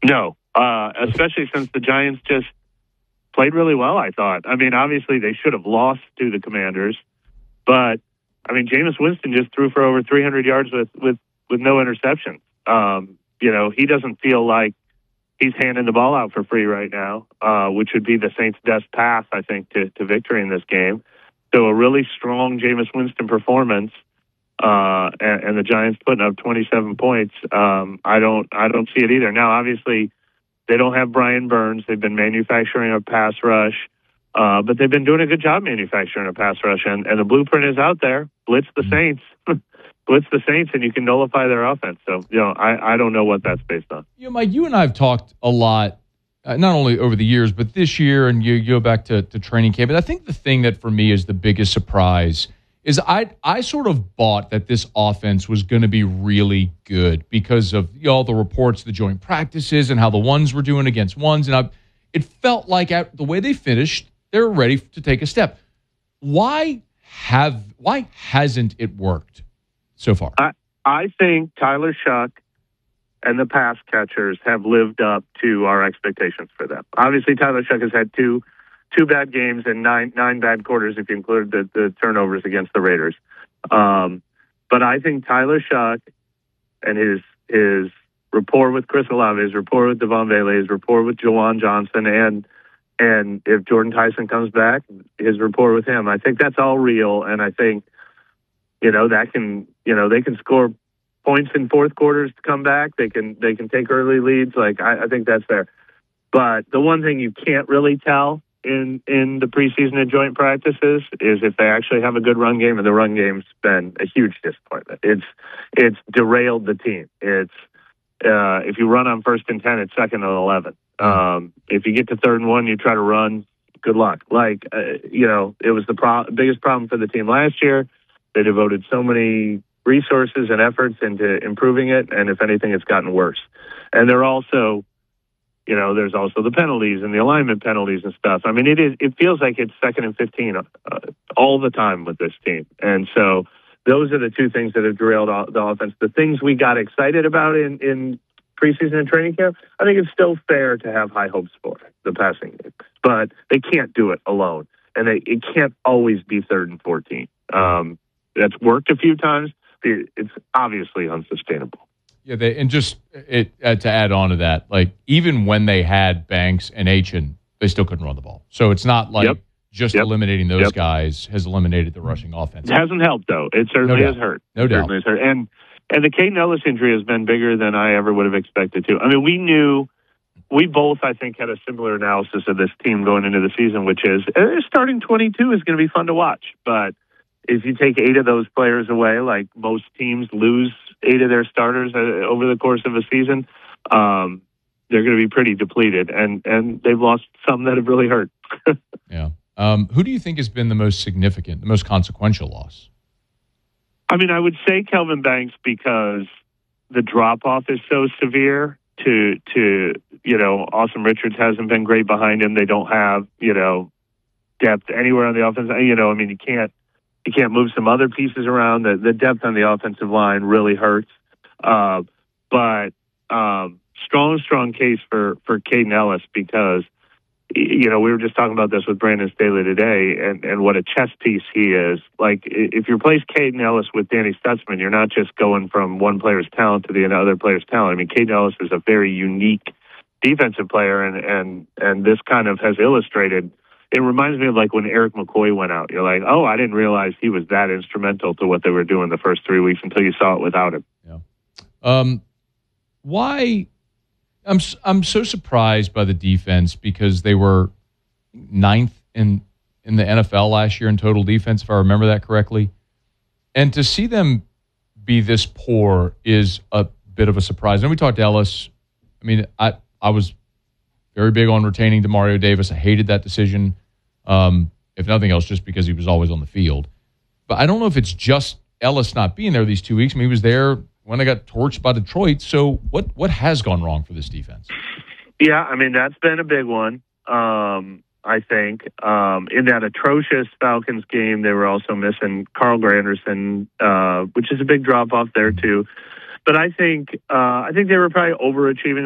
No, especially since the Giants just played really well, I thought. I mean, obviously they should have lost to the Commanders, but I mean, Jameis Winston just threw for over 300 yards with no interceptions. He doesn't feel like he's handing the ball out for free right now, which would be the Saints' best path, I think, to victory in this game. So a really strong Jameis Winston performance, and the Giants putting up 27 points. I don't see it either. Now, obviously, they don't have Brian Burns. They've been manufacturing a pass rush, but they've been doing a good job manufacturing a pass rush. And the blueprint is out there. Blitz the Saints. Blitz the Saints, and you can nullify their offense. So, I don't know what that's based on. Mike, you and I have talked a lot, not only over the years, but this year, and you go back to training camp. And I think the thing that for me is the biggest surprise is I sort of bought that this offense was going to be really good because of all the reports, the joint practices, and how the ones were doing against ones. And it felt like the way they finished, they were ready to take a step. Why hasn't it worked so far? I think Tyler Shuck and the pass catchers have lived up to our expectations for them. Obviously, Tyler Shuck has had two bad games and nine bad quarters if you include the turnovers against the Raiders. But I think Tyler Shuck and his rapport with Chris Olave, his rapport with Devon Bailey, his rapport with Jawan Johnson, and if Jordan Tyson comes back, his rapport with him, I think that's all real. And I think, that can, they can score points in fourth quarters to come back. They can take early leads. I think that's fair. But the one thing you can't really tell in the preseason and joint practices is if they actually have a good run game, and the run game's been a huge disappointment. It's derailed the team. It's if you run on 1st and 10, it's 2nd and 11. If you get to 3rd and 1, you try to run. Good luck. It was the biggest problem for the team last year. They devoted so many resources and efforts into improving it, and if anything, it's gotten worse. And they're also, there's also the penalties and the alignment penalties and stuff. I mean, it feels like it's 2nd and 15 all the time with this team. And so those are the two things that have derailed the offense. The things we got excited about in preseason and training camp, I think it's still fair to have high hopes for the passing game. But they can't do it alone. And it can't always be 3rd and 14. That's worked a few times. It's obviously unsustainable. Yeah, to add on to that, even when they had Banks and Achane, they still couldn't run the ball. So it's not like eliminating those guys has eliminated the rushing offense. It hasn't helped, though. It certainly has hurt. No doubt. Has hurt. And the Caden Ellis injury has been bigger than I ever would have expected to. I mean, we both, I think, had a similar analysis of this team going into the season, which is starting 22 is going to be fun to watch. But if you take 8 of those players away, like most teams lose 8 of their starters over the course of a season, they're going to be pretty depleted. And they've lost some that have really hurt. Yeah. Who do you think has been the most significant, the most consequential loss? I mean, I would say Kelvin Banks because the drop-off is so severe to Awesome Richards hasn't been great behind him. They don't have, depth anywhere on the offense. I mean, you can't move some other pieces around. The depth on the offensive line really hurts. But strong case for Caden Ellis because, we were just talking about this with Brandon Staley today and what a chess piece he is. Like, if you replace Caden Ellis with Danny Stutzman, you're not just going from one player's talent to the other player's talent. I mean, Caden Ellis is a very unique defensive player, and this kind of has illustrated. It reminds me of like when Eric McCoy went out. You're like, oh, I didn't realize he was that instrumental to what they were doing the first 3 weeks until you saw it without him. Yeah. Why? I'm so surprised by the defense because they were 9th in the NFL last year in total defense, if I remember that correctly. And to see them be this poor is a bit of a surprise. And we talked to Ellis. I mean, I was very big on retaining Demario Davis. I hated that decision, if nothing else, just because he was always on the field. But I don't know if it's just Ellis not being there these 2 weeks. I mean, he was there when I got torched by Detroit. So what has gone wrong for this defense? Yeah, I mean, that's been a big one, I think. In that atrocious Falcons game, they were also missing Carl Granderson, which is a big drop-off there, too. But I think they were probably overachieving